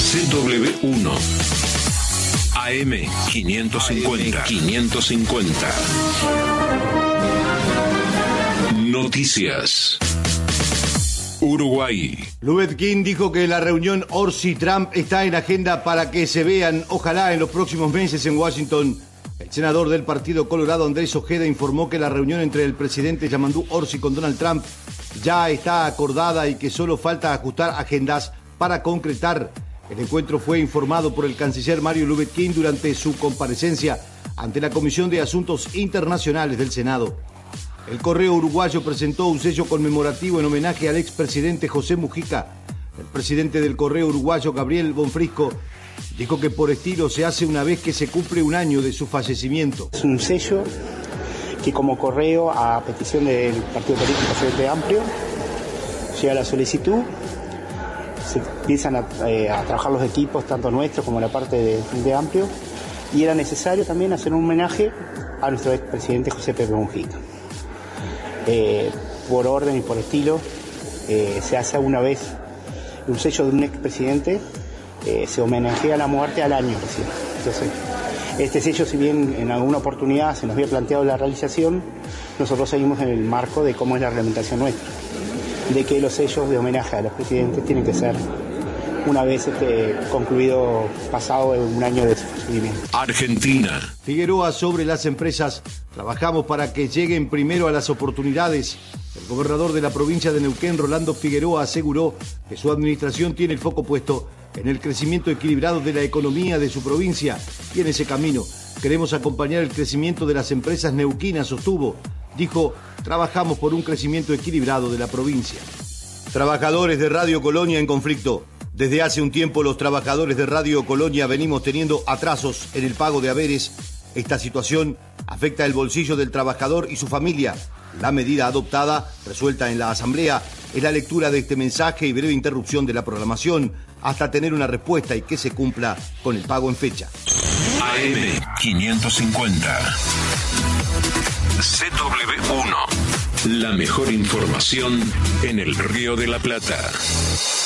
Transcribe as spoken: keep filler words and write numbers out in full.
C W uno. A M quinientos cincuenta. quinientos cincuenta. Noticias. Uruguay. Lubetkin dijo que la reunión Orsi-Trump está en agenda para que se vean, ojalá, en los próximos meses en Washington. El senador del Partido Colorado, Andrés Ojeda, informó que la reunión entre el presidente Yamandu Orsi con Donald Trump ya está acordada y que solo falta ajustar agendas para concretar. El encuentro fue informado por el canciller Mario Lubetkin durante su comparecencia ante la Comisión de Asuntos Internacionales del Senado. El Correo Uruguayo presentó un sello conmemorativo en homenaje al expresidente José Mujica. El presidente del Correo Uruguayo, Gabriel Bonfrisco, dijo que por estilo se hace una vez que se cumple un año de su fallecimiento. Es un sello que como correo, a petición del partido político Frente Amplio, llega la solicitud, se empiezan a, eh, a trabajar los equipos, tanto nuestros como la parte de Frente Amplio, y era necesario también hacer un homenaje a nuestro expresidente José Pepe Mujica. Eh, por orden y por estilo, eh, se hace una vez un sello de un expresidente, eh, se homenajea la muerte al año recién. Entonces, este sello, si bien en alguna oportunidad se nos había planteado la realización, nosotros seguimos en el marco de cómo es la reglamentación nuestra, de que los sellos de homenaje a los presidentes tienen que ser una vez este, concluido, pasado un año de su fallecimiento. Argentina. Figueroa sobre las empresas. Trabajamos para que lleguen primero a las oportunidades. El gobernador de la provincia de Neuquén, Rolando Figueroa, aseguró que su administración tiene el foco puesto en el crecimiento equilibrado de la economía de su provincia y en ese camino queremos acompañar el crecimiento de las empresas neuquinas, sostuvo. Dijo, trabajamos por un crecimiento equilibrado de la provincia. Trabajadores de Radio Colonia en conflicto. Desde hace un tiempo los trabajadores de Radio Colonia venimos teniendo atrasos en el pago de haberes. Esta situación afecta el bolsillo del trabajador y su familia. La medida adoptada, resuelta en la Asamblea, es la lectura de este mensaje y breve interrupción de la programación hasta tener una respuesta y que se cumpla con el pago en fecha. A M quinientos cincuenta. C W uno. La mejor información en el Río de la Plata.